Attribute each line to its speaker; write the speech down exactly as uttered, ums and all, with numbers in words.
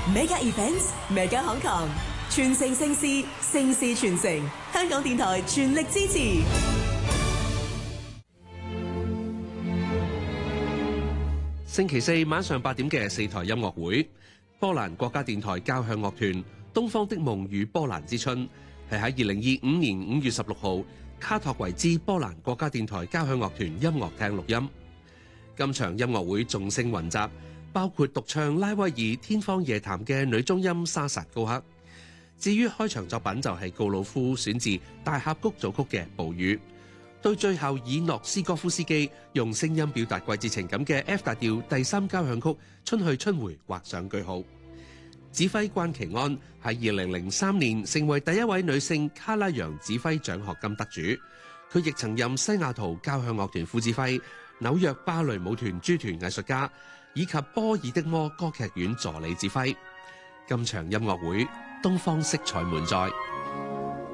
Speaker 1: Mega Events Mega Hong Kong，傳承盛事，盛事傳承，香港電台全力支持。
Speaker 2: 星期四晚上八點嘅四台音樂會，波蘭國家電台交響樂團《東方的夢與波蘭之春》係喺二零二五年五月十六號卡托維茲波蘭國家電台交響樂團音樂廳錄音。今場音樂會眾星雲集，包括獨唱拉威爾《天方夜譚》嘅女中音莎薩高克。至於開場作品就係告魯夫選自大峽谷組曲嘅《暴雨》。對最後以諾斯哥夫斯基用聲音表達季節情感嘅 F 大調第三交響曲《春去春回》畫上句號。指揮關其安喺二零零三年成為第一位女性卡拉揚指揮獎學金得主，佢亦曾任西雅圖交響樂團副指揮、紐約芭蕾舞團駐團藝術家以及波爾的摩歌劇院助理指揮。今場音樂會東方色彩滿載。